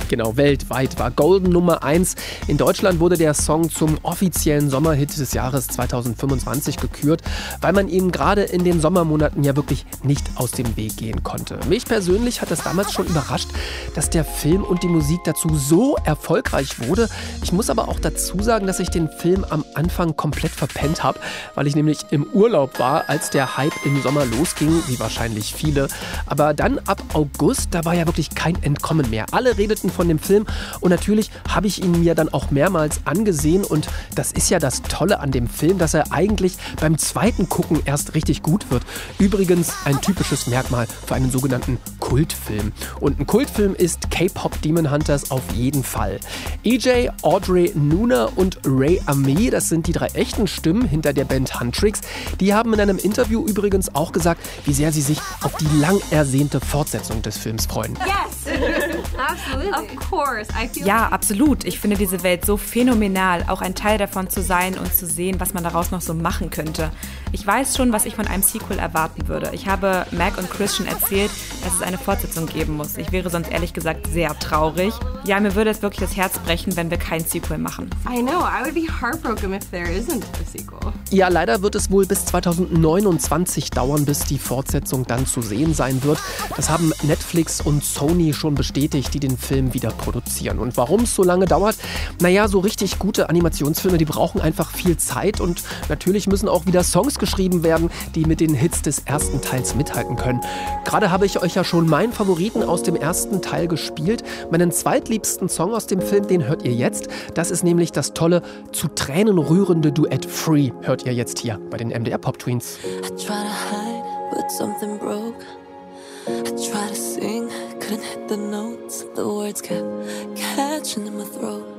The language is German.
Genau, weltweit war Golden Nummer 1. In Deutschland wurde der Song zum offiziellen Sommerhit des Jahres 2025 gekürt, weil man ihn gerade in den Sommermonaten ja wirklich nicht aus dem Weg gehen konnte. Mich persönlich hat es damals schon überrascht, dass der Film und die Musik dazu so erfolgreich wurde. Ich muss aber auch dazu sagen, dass ich den Film am Anfang komplett verpennt habe, weil ich nämlich im Urlaub war, als der Hype im Sommer losging, wie wahrscheinlich viele. Aber dann ab August, da war ja wirklich kein Entkommen mehr. Alle redeten von dem Film und natürlich habe ich ihn mir dann auch mehrmals angesehen und das ist ja das Tolle an dem Film, dass er eigentlich beim zweiten Gucken erst richtig gut wird. Übrigens ein typisches Merkmal für einen sogenannten Kultfilm. Und ein Kultfilm ist K-Pop Demon Hunters auf jeden Fall. EJ, Audrey Nuna und Ray Ame, das sind die 3 echten Stimmen hinter der Band Huntrix. Die haben in einem Interview übrigens auch gesagt, wie sehr sie sich auf die lang ersehnte Fortsetzung des Films freuen. Yes, absolutely. Of course. Ja, absolut. Ich finde diese Welt so phänomenal, auch ein Teil davon zu sein und zu sehen, was man daraus noch so machen könnte. Ich weiß schon, was ich von einem Sequel erwarten würde. Ich habe Mac und Christian erzählt, dass es eine Fortsetzung geben muss. Ich wäre sonst ehrlich gesagt sehr traurig. Ja, mir würde es wirklich das Herz brechen, wenn wir kein Sequel machen. I know, I would be heartbroken if there isn't a sequel. Ja, leider wird es wohl bis 2029 dauern, bis die Fortsetzung dann zu sehen sein wird. Das haben Netflix und Sony schon bestätigt, die den Film wieder produzieren. Und warum es so lange dauert? Naja, so richtig gute Animationsfilme, die brauchen einfach viel Zeit und natürlich müssen auch wieder Songs geschrieben werden, die mit den Hits des ersten Teils mithalten können. Gerade habe ich euch ja schon meinen Favoriten aus dem ersten Teil gespielt. Meinen zweitliebsten Song aus dem Film, den hört ihr jetzt. Das ist nämlich das tolle, zu Tränen rührende Duett Free. Hört ihr jetzt hier bei den MDR Pop Tweens. I try to hide, but something broke. I try to sing, couldn't hit the notes. The words kept catching in my throat.